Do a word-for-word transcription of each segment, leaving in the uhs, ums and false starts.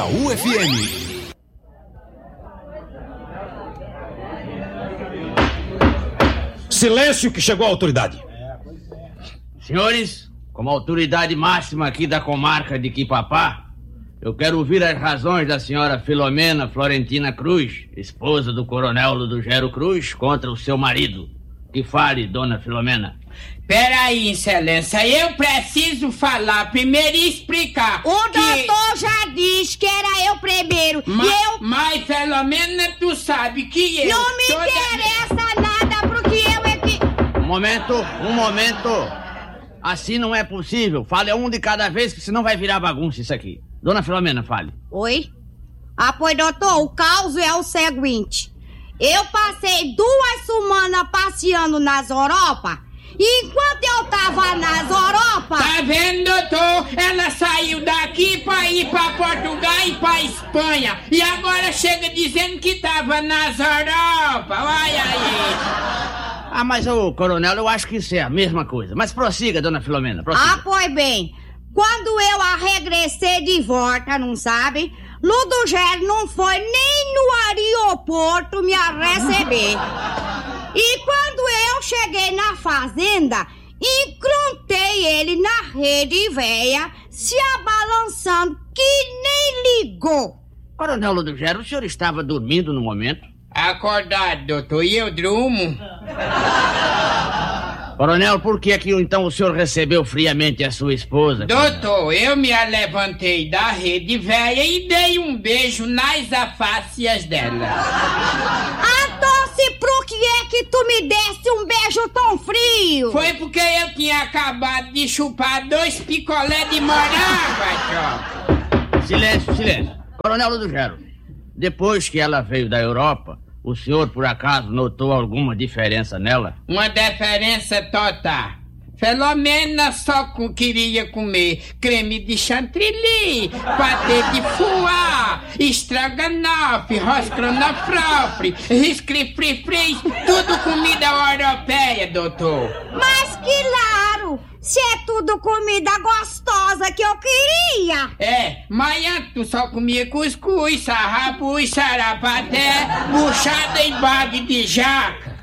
Jaú F M. Silêncio, que chegou a autoridade. Senhores, como autoridade máxima aqui da comarca de Quipapá, eu quero ouvir as razões da senhora Filomena Florentina Cruz, esposa do coronel Ludogero Cruz, contra o seu marido. Que fale, dona Filomena. Peraí, excelência, eu preciso falar primeiro e explicar. O que... doutor já disse que era eu primeiro. Ma e eu... Mas, Filomena, tu sabe que eu... Não me toda... interessa nada, porque eu é que... Um momento, um momento. Assim não é possível. Fale um de cada vez, que senão vai virar bagunça isso aqui. Dona Filomena, fale. Oi? Ah, pois, doutor, o caos é o seguinte. Eu passei duas semanas passeando nas Europa. E enquanto eu tava nas Europa... Tá vendo, doutor? Ela saiu daqui pra ir pra Portugal e pra Espanha. E agora chega dizendo que tava nas Europa. Olha aí. Ah, mas o coronel, eu acho que isso é a mesma coisa. Mas prossiga, dona Filomena, prossiga. Ah, pois bem. Quando eu a regressei de volta, não sabe? Ludogero não foi nem no aeroporto me a receber. E quando eu cheguei na fazenda, encontrei ele na rede véia, se abalançando, que nem ligou. Coronel Ludogero, o senhor estava dormindo no momento? Acordado, doutor, e eu durmo. Coronel, por que que então o senhor recebeu friamente a sua esposa? Doutor, eu me levantei da rede véia e dei um beijo nas afácias dela. Adoce, por que é que tu me desse um beijo tão frio? Foi porque eu tinha acabado de chupar dois picolé de morango, Silêncio, silêncio. Coronel Ludogero, depois que ela veio da Europa, o senhor, por acaso, notou alguma diferença nela? Uma diferença total. Filomena só queria comer creme de chantilly, patê de foie, estrogonofe, roscronofrofre, riscrifrifris, tudo comida europeia, doutor. Mas claro, se é tudo comida gostosa que eu queria. É, mas antes tu só comia cuscuz, sarrabus, sarapaté, buchada e bague de jaca.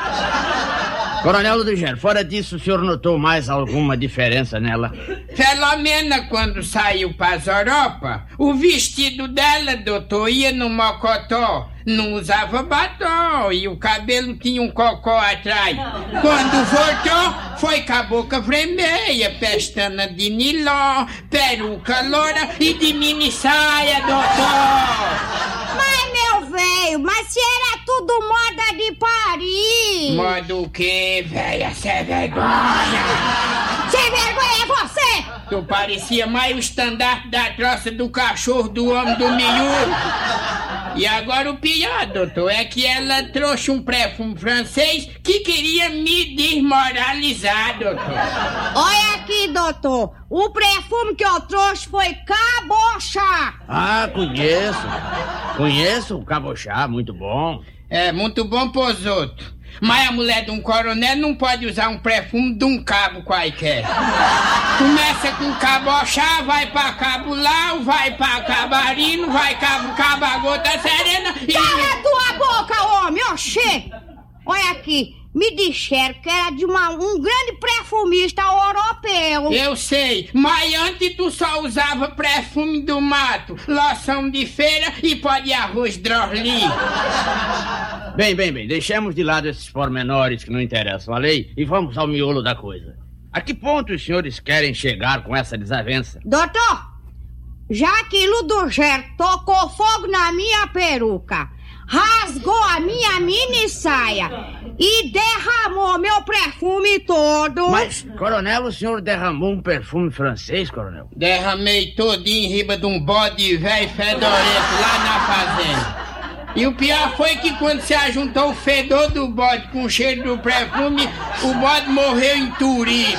Coronel Ludogero, fora disso, o senhor notou mais alguma diferença nela? Filomena, quando saiu para as Europa, o vestido dela, doutor, ia no mocotó. Não usava batom e o cabelo tinha um cocó atrás. Quando voltou, foi com a boca vermelha, pestana de niló, peruca loura e de mini saia, doutor. Mas, meu velho, mas se era tudo moda de Paris. Moda o quê, velha? Sem vergonha. Sem vergonha é você! Tu parecia mais o estandarte da troça do cachorro do homem do miúdo. E agora o pior, doutor, é que ela trouxe um perfume francês que queria me desmoralizar, doutor. Olha aqui, doutor, o perfume que eu trouxe foi Cabochá. Ah, conheço. Conheço o Cabochá, muito bom. É, muito bom pros outros. Mas a mulher de um coronel não pode usar um perfume de um cabo qualquer. Começa com Cabochá, vai pra Cabo Lau, vai pra Cabarino, vai Cabo Cabagota Serena e... Cala tua boca, homem, oxê! Olha aqui, me disseram que era de uma, um grande perfumista europeu. Eu sei, mas antes tu só usava perfume do mato, loção de feira e pó de arroz drosli. Bem, bem, bem, deixemos de lado esses pormenores que não interessam a lei e vamos ao miolo da coisa. A que ponto os senhores querem chegar com essa desavença? Doutor, já que Ludogero tocou fogo na minha peruca, rasgou a minha mini saia e derramou meu perfume todo... Mas, coronel, o senhor derramou um perfume francês, coronel? Derramei todinho em riba de um bode velho fedorento lá na fazenda. E o pior foi que quando se ajuntou o fedor do bode com o cheiro do perfume, o bode morreu em Turibe.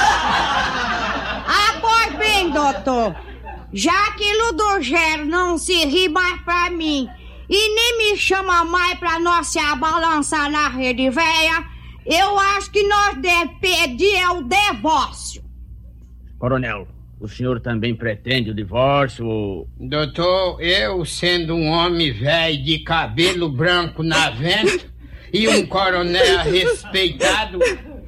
Ah, pois bem, doutor, já que Ludogero não se ri mais pra mim e nem me chama mais pra nós se abalançar na rede véia, eu acho que nós devemos pedir é o divórcio. Coronel, O senhor também pretende o divórcio ou... Doutor, eu sendo um homem velho de cabelo branco na venta e um coronel respeitado...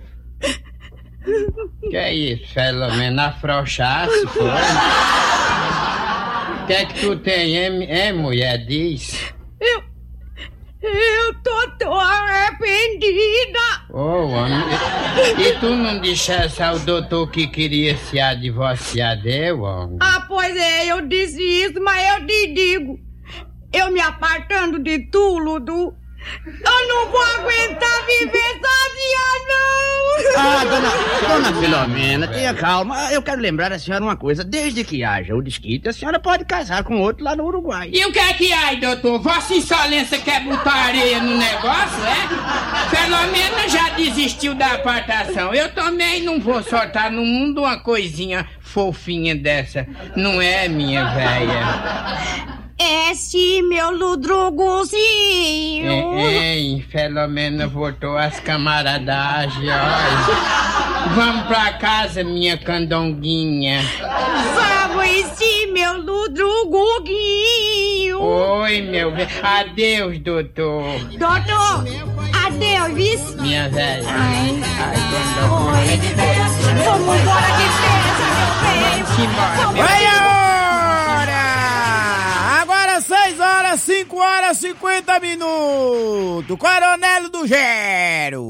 Que é isso, Filomena? Afrouxasse, foi? O que é que tu tem, hein, hein mulher? Diz. Eu... Eu tô tão arrependida. Ô, homem... E tu não dissesse ao doutor que queria se divorciar dele, homem? Ah, pois é, eu disse isso, mas eu te digo. Eu me apartando de tu, Ludu, eu não vou aguentar viver sozinha, não! Ah, dona, dona Filomena, tenha calma. Eu quero lembrar a senhora uma coisa. Desde que haja o desquite, a senhora pode casar com outro lá no Uruguai. E o que é que há, doutor? Vossa Insolência quer botar areia no negócio, é? Filomena já desistiu da apartação. Eu também não vou soltar no mundo uma coisinha fofinha dessa. Não é, minha velha? É sim, meu Ludrugozinho. Ei, Filomena voltou às camaradagens, olha. Vamos pra casa, minha candonguinha. Vamos sim, meu Ludrugozinho. Oi, meu velho. Adeus, doutor. Doutor, adeus, vice. Minha velha. Ai, Ai, candonguinha. vamos embora de festa, meu velho. Vamos Vai a hora! Agora seis horas, cinco horas, cinquenta minutos. Coronel do Gero.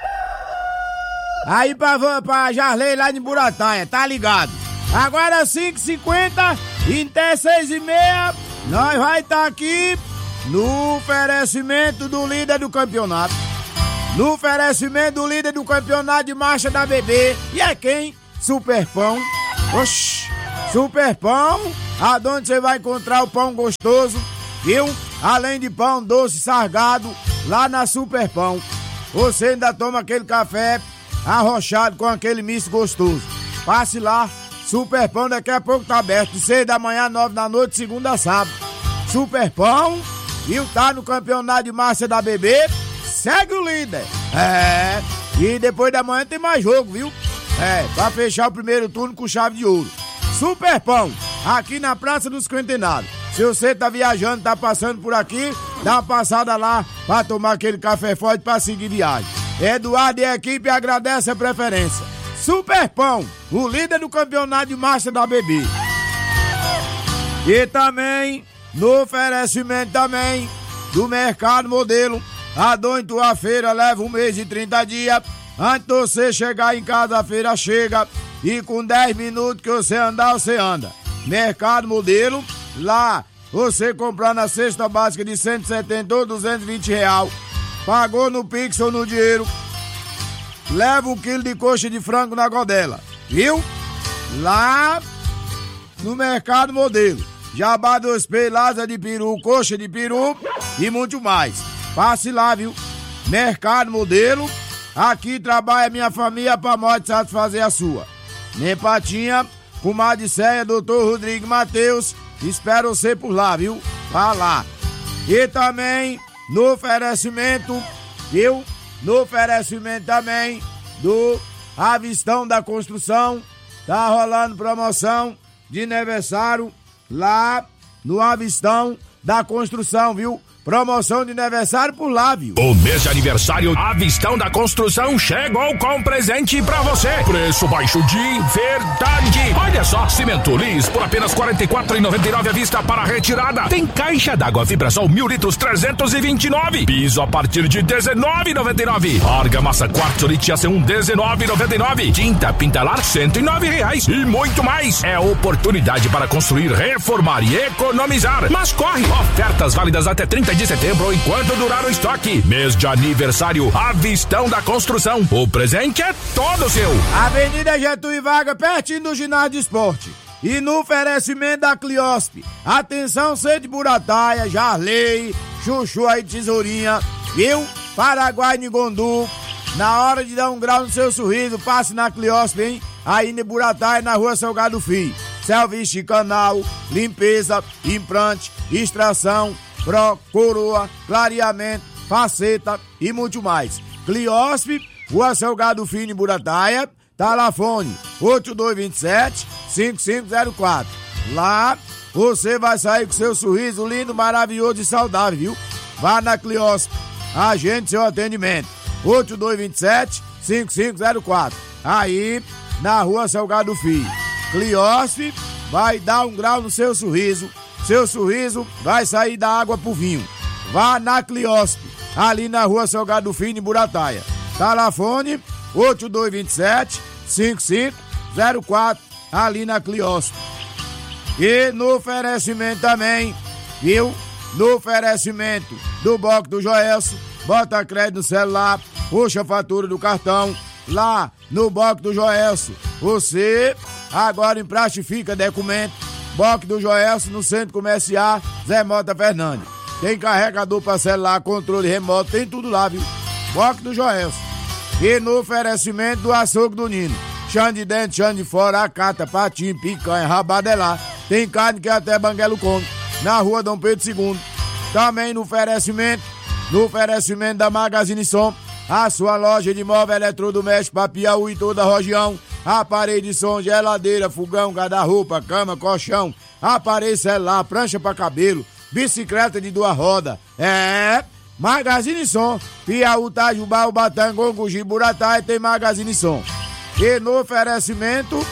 Aí pra, pra Jarley lá de Buratanha, tá ligado? Agora cinco e cinquenta e até seis e meia, nós vai estar tá aqui no oferecimento do líder do campeonato. No oferecimento do líder do campeonato de marcha da Bebê. E é quem? Super Pão. Oxi, Super Pão, aonde você vai encontrar o pão gostoso, viu? Além de pão doce sargado, lá na Super Pão. Você ainda toma aquele café arrochado com aquele misto gostoso. Passe lá, Super Pão daqui a pouco tá aberto, de seis da manhã a nove da noite, segunda a sábado. Super Pão, viu? Tá no campeonato de marcha da Bebê, segue o líder. É, e depois da manhã tem mais jogo, viu? É, pra fechar o primeiro turno com chave de ouro. Super Pão, aqui na Praça dos Quintenários. Se você tá viajando, tá passando por aqui, dá uma passada lá pra tomar aquele café forte pra seguir viagem. Eduardo e a equipe agradece a preferência. Super Pão, o líder do campeonato de marcha da Bebê. E também, no oferecimento também do Mercado Modelo, aonde tua feira leva um mês e trinta dias. Antes de você chegar em casa, a feira chega. E com dez minutos que você andar, você anda. Mercado Modelo, lá você comprar na cesta básica de cento e setenta ou duzentos e vinte real. Pagou no Pix ou no dinheiro, leva um quilo de coxa de frango na godela, viu? Lá no Mercado Modelo. Jabá dos pés, lasa de peru, coxa de peru e muito mais. Passe lá, viu? Mercado Modelo. Aqui trabalha minha família pra morte satisfazer a sua. Nem Patinha, comadre Céia, doutor Rodrigo Matheus, espero você por lá, viu? Vá lá. E também no oferecimento, viu? No oferecimento também do Avistão da Construção, tá rolando promoção de aniversário lá no Avistão da Construção, viu? Promoção de aniversário por lá, viu? O mês de aniversário Avistão da Construção chegou com presente pra você. Preço baixo de verdade. Olha só, cimento lis por apenas quarenta e quatro reais e noventa e nove centavos à vista para retirada. Tem caixa d'água Vibrasol mil litros trezentos e vinte e nove. Piso a partir de dezenove reais e noventa e nove centavos. Argamassa quartzo Litia C um dezenove reais e noventa e nove centavos. Tinta Pintalar cento e nove reais. E muito mais. É oportunidade para construir, reformar e economizar. Mas corre! Ofertas válidas até trinta de setembro enquanto durar o estoque. Mês de aniversário Avistão da Construção. O presente é todo seu. Avenida Getúlio Vargas, pertinho do ginásio de esporte. E no oferecimento da Cliosp. Atenção, Centro de Burataia, Jarley, Chuchu aí, Tesourinha, viu? Paraguai, Nigondu. Na hora de dar um grau no seu sorriso, passe na Cliosp, hein? Aí em Burataia, na rua Salgado Filho. Serviço canal, limpeza, implante, extração, Pro, coroa, clareamento, faceta e muito mais. Cliosp, Rua Salgado Filho em Burataia, telefone oito dois dois sete, cinco cinco zero quatro. Lá você vai sair com seu sorriso lindo, maravilhoso e saudável, viu? Vá na Cliosp, agende seu atendimento. oito dois dois sete, cinco cinco zero quatro. Aí, na rua Salgado Filho. Cliosp vai dar um grau no seu sorriso. Seu sorriso vai sair da água pro vinho. Vá na Cliosp, ali na rua Salgado Filho, em Burataia. Telefone oito dois dois sete, cinco cinco zero quatro, ali na Cliosp. E no oferecimento também, viu? No oferecimento do Bloco do Joelso, bota crédito no celular, puxa a fatura do cartão. Lá no Bloco do Joelso, você agora emplastifica documento. Bloco do Joelso no Centro Comercial Zé Mota Fernandes. Tem carregador para celular, controle remoto, tem tudo lá, viu? Bloco do Joelso. E no oferecimento do Açougue do Nino, chão de dentro, chão de fora, acata, patinho, picanha, rabada é lá. Tem carne que até Banguelo come, na rua Dom Pedro segundo. Também no oferecimento, no oferecimento da Magazine Som, a sua loja de móvel eletrodoméstico para Piauí e toda a região. Aparelho de som, geladeira, fogão, guarda-roupa, cama, colchão, aparelho celular, prancha para cabelo, bicicleta de duas rodas. É, Magazine Som, Piauí, Itajubá, Ubatã, Gonguji, Burataia, tem Magazine Som. E no oferecimento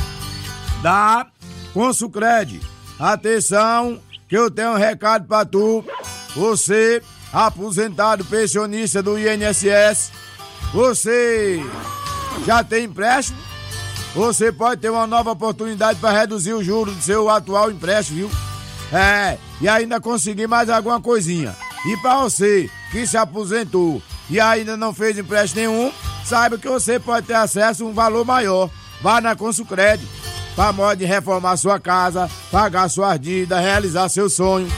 da Consucred, atenção que eu tenho um recado pra tu, você aposentado pensionista do I N S S, você já tem empréstimo? Você pode ter uma nova oportunidade para reduzir o juros do seu atual empréstimo, viu? É, e ainda conseguir mais alguma coisinha. E para você que se aposentou e ainda não fez empréstimo nenhum, saiba que você pode ter acesso a um valor maior. Vá na Consucred, para modo de reformar sua casa, pagar sua dívida, realizar seu sonho.